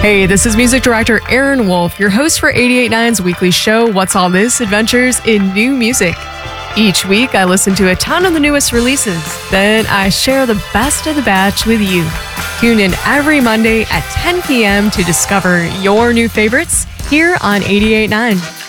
Hey, this is music director Aaron Wolf, your host for 88.9's weekly show, What's All This? Adventures in New Music. Each week, I listen to a ton of the newest releases. Then I share the best of the batch with you. Tune in every Monday at 10 p.m. to discover your new favorites here on 88.9.